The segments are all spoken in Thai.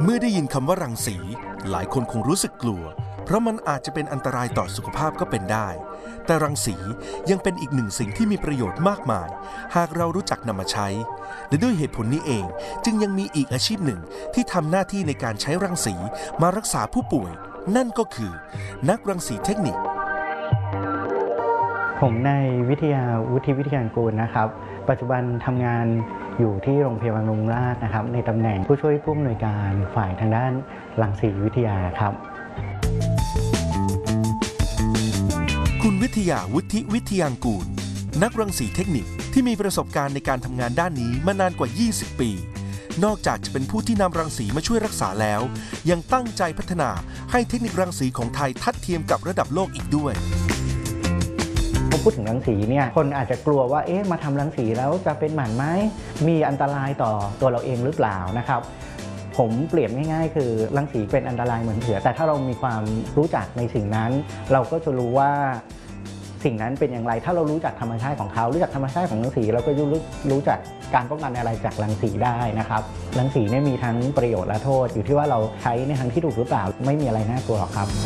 เมื่อได้ยินคำว่ารังสีหลายคนคงรู้สึกกลัวเพราะมันอาจจะเป็นอันตรายต่อสุขภาพก็เป็นได้แต่รังสียังเป็นอีกหนึ่งสิ่งที่มีประโยชน์มากมายหากเรารู้จักนำมาใช้และด้วยเหตุผลนี้เองจึงยังมีอีกอาชีพหนึ่งที่ทำหน้าที่ในการใช้รังสีมารักษาผู้ป่วยนั่นก็คือนักรังสีเทคนิคผมนายวิทยาวุฒิวิทยางกูลนะครับปัจจุบันทำงานอยู่ที่โรงพยาบาลบำรุงราษฎร์นะครับในตำแหน่งผู้ช่วยผู้อำนวยการฝ่ายทางด้านรังสีวิทยาครับคุณวิทยาวุฒิวิทยางกูลนักรังสีเทคนิคที่มีประสบการณ์ในการทำงานด้านนี้มานานกว่า 20 ปีนอกจากจะเป็นผู้ที่นำรังสีมาช่วยรักษาแล้วยังตั้งใจพัฒนาให้เทคนิครังสีของไทยทัดเทียมกับระดับโลกอีกด้วยพอพูดถึงรังสีเนี่ยคนอาจจะกลัวว่ามาทำรังสีแล้วจะเป็นหมันไหมมีอันตรายต่อตัวเราเองหรือเปล่านะครับผมเปรียบง่ายๆคือรังสีเป็นอันตรายเหมือนเสือแต่ถ้าเรามีความรู้จักในสิ่งนั้นเราก็จะรู้ว่าสิ่งนั้นเป็นอย่างไรถ้าเรารู้จักธรรมชาติของเขารู้จักธรรมชาติของรังสีเราก็รู้จักการป้องกันอะไรจากรังสีได้นะครับรังสีเนี่ยมีทั้งประโยชน์และโทษอยู่ที่ว่าเราใช้ในทางที่ถูกหรือเปล่าไม่มีอะไรน่ากลัวหรอกครับ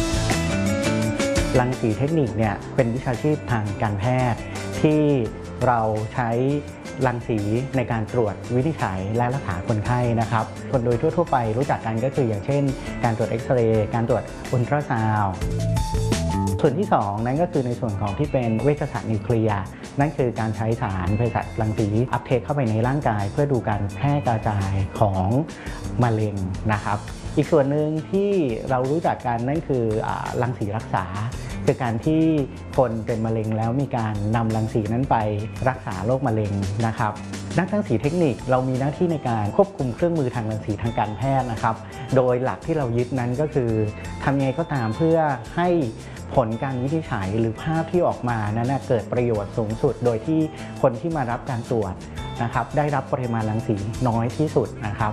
รังสีเทคนิคเนี่ยเป็นวิชาชีพทางการแพทย์ที่เราใช้รังสีในการตรวจวินิจฉัยและรักษาคนไข้นะครับคนโดยทั่วไปรู้จักกันก็คืออย่างเช่นการตรวจเอ็กซเรย์การตรวจอุลตราซาวด์ส่วนที่2นั้นก็คือในส่วนของที่เป็นเวชศาสตร์นิวเคลียร์นั่นคือการใช้สารเภสัชรังสีอัพเทคเข้าไปในร่างกายเพื่อดูการแพร่กระจายของมะเร็งนะครับอีกส่วนหนึ่งที่เรารู้จักกันนั่นคือรังสีรักษาคือการที่คนเป็นมะเร็งแล้วมีการนำรังสีนั้นไปรักษาโรคมะเร็งนะครับนักรังสีเทคนิคเรามีหน้าที่ในการควบคุมเครื่องมือทางรังสีทางการแพทย์นะครับโดยหลักที่เรายึดนั้นก็คือทำยังไงก็ตามเพื่อให้ผลการวินิจฉัยหรือภาพที่ออกมานั้นเกิดประโยชน์สูงสุดโดยที่คนที่มารับการตรวจนะครับได้รับปริมาณรังสีน้อยที่สุดนะครับ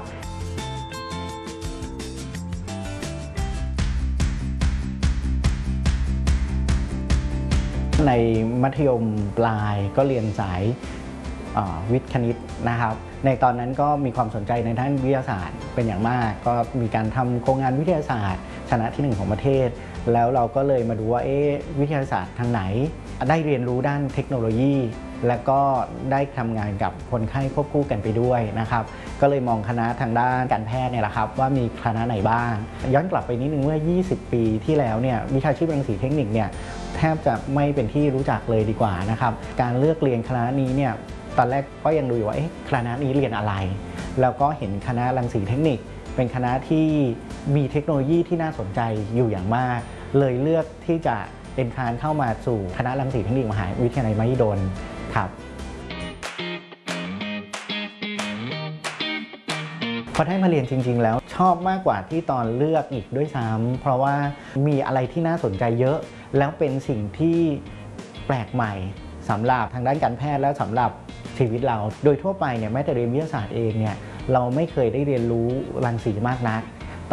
ในมัธยมปลายก็เรียนสายวิทย์คณิตนะครับในตอนนั้นก็มีความสนใจในด้านวิทยาศาสตร์เป็นอย่างมากก็มีการทำโครงงานวิทยาศาสตร์ชนะที่1ของประเทศแล้วเราก็เลยมาดูว่าวิทยาศาสตร์ทางไหนได้เรียนรู้ด้านเทคโนโลยีและก็ได้ทำงานกับคนไข้ควบคู่กันไปด้วยนะครับก็เลยมองคณะทางด้านการแพทย์เนี่ยแหละครับว่ามีคณะไหนบ้างย้อนกลับไปนิดนึงเมื่อ20 ปีที่แล้วเนี่ยวิชาชีพรังสีเทคนิคเนี่ยแทบจะไม่เป็นที่รู้จักเลยดีกว่านะครับการเลือกเรียนคณะนี้เนี่ยตอนแรกก็ยังดูอยู่ว่าคณะนี้เรียนอะไรแล้วก็เห็นคณะรังสีเทคนิคเป็นคณะที่มีเทคโนโลยีที่น่าสนใจอยู่อย่างมากเลยเลือกที่จะเป็นทางเข้ามาสู่คณะรังสีเทคนิคมหาวิทยาลัยมหิดลครับพอได้มาเรียนจริงๆแล้วชอบมากกว่าที่ตอนเลือกอีกด้วยซ้ำเพราะว่ามีอะไรที่น่าสนใจเยอะแล้วเป็นสิ่งที่แปลกใหม่สำหรับทางด้านการแพทย์และสำหรับชีวิตเราโดยทั่วไปเนี่ยแม้แต่เรียนวิทยาศาสตร์เองเนี่ยเราไม่เคยได้เรียนรู้รังสีมากนัก